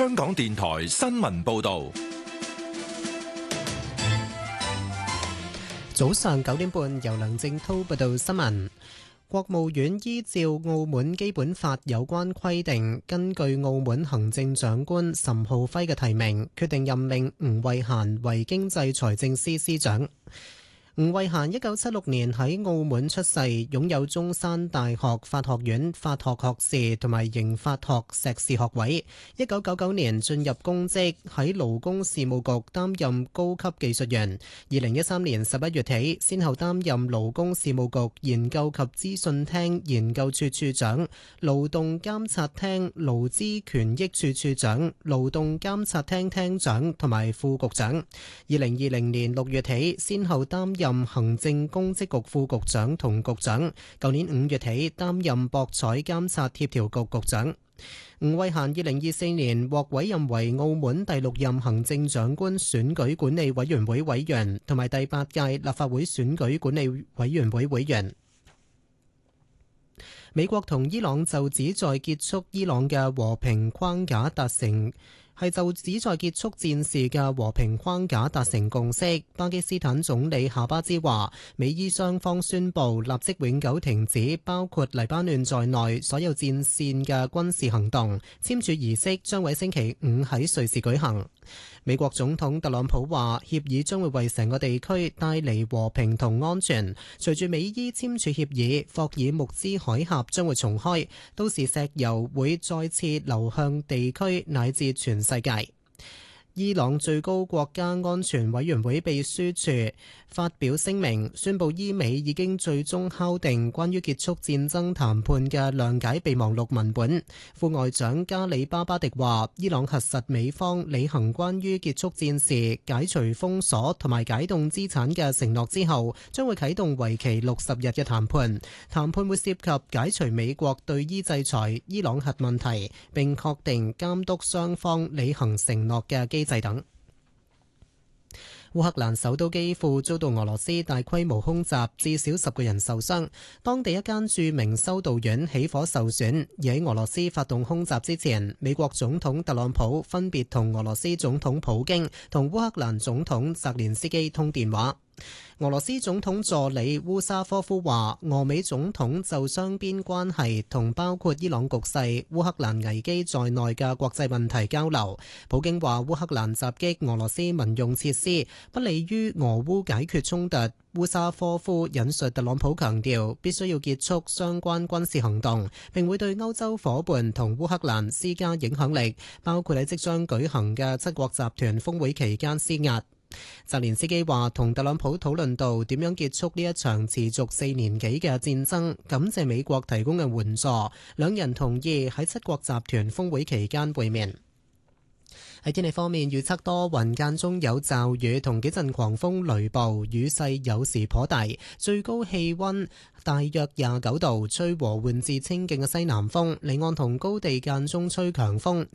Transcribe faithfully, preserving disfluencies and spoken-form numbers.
香港電台新聞報道。 早上九點半，由梁正滔報道新聞。國務院依照澳門基本法有關規定，根據澳門行政長官岑浩輝嘅提名，決定任命吳慧嫻為經濟財政司司長。吳慧嫻一九七六年喺澳門出世，擁有中山大學法學院法學學士同埋刑法學碩士學位。一九九九年進入公職，喺勞工事務局擔任高級技術員。二零一三年十一月起，先後擔任勞工事務局研究及資訊廳研究處處長、勞動監察廳勞資權益處處長、勞動監察廳廳長同埋副局長。二零二零年六月起，先後擔任任行政公職局副局長同局長，舊年五月起擔任博彩監察協調局局長。吳慧嫻二零二四年獲委任為澳門第六任行政長官選舉管理委員會委員，同埋第八屆立法會選舉管理委員會委員。美國同伊朗就旨在結束伊朗嘅和平框架達成。係就旨在結束戰事嘅和平框架達成共識。巴基斯坦總理夏巴茲話，美伊雙方宣布立即永久停止包括黎巴嫩在內所有戰線嘅軍事行動。簽署儀式將喺星期五喺瑞士舉行。美國總統特朗普話，協議將會為成個地區帶嚟和平同安全。隨住美伊簽署協議，霍爾木茲海峽將會重開，到時石油會再次流向地區乃至全世界。伊朗最高國家安全委員會秘書處發表聲明，宣布伊美已經最終敲定關於結束戰爭談判嘅諒解備忘錄文本。副外長加里巴巴迪話，伊朗核實美方履行關於結束戰事、解除封鎖同埋解凍資產嘅承諾之後，將會啟動為期六十日嘅談判。談判會涉及解除美國對伊制裁、伊朗核問題，並確定監督雙方履行承諾嘅機制等。烏克蘭首都基輔遭到俄羅斯大規模空襲，至少十個人受傷。當地一間著名修道院起火受損。而喺俄羅斯發動空襲之前，美國總統特朗普分別同俄羅斯總統普京同烏克蘭總統澤連斯基通電話。俄羅斯總統助理烏沙科夫話，俄美總統就雙邊關係同包括伊朗局勢、烏克蘭危機在內嘅國際問題交流。普京話，烏克蘭襲擊俄羅斯民用設施，不利於俄烏解決衝突。烏沙科夫引述特朗普強調，必須要結束相關軍事行動，並會對歐洲夥伴同烏克蘭施加影響力，包括喺即將舉行嘅七國集團峰會期間施壓。澤連斯基話，同特朗普討論到點樣結束呢一場持續四年幾嘅戰爭，感謝美國提供嘅援助，兩人同意喺七國集團峰會期間會面。喺天氣方面，預測多雲間中有驟雨同幾陣狂風雷暴，雨勢有時頗大，最高氣溫大約廿九度，吹和緩至清勁嘅西南風，離岸同高地間中吹強風。